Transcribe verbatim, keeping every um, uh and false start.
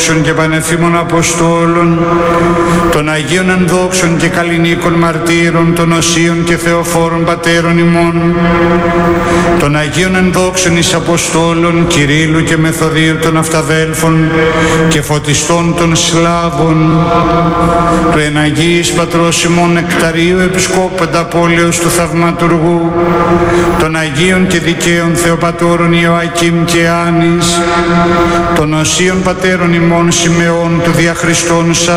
ενδόξων και πανεφήμων Αποστόλων, των Αγίων ενδόξων και καλλινίκων μαρτύρων, των οσίων και θεοφόρων πατέρων ημών, των Αγίων ενδόξων εις Αποστόλων, Κυρίλλου και Μεθοδίου των Αυταδέλφων και φωτιστών των Σλάβων, του εναγίης πατρός ημών Νεκταρίου Επισκόπου Πενταπόλεως του Θαυματουργού, των Αγίων και δικαίων Θεοπατώρων Ιωακήμ και Άνης, των οσίων πατέρων ημών Σιμεών του Διαχριστών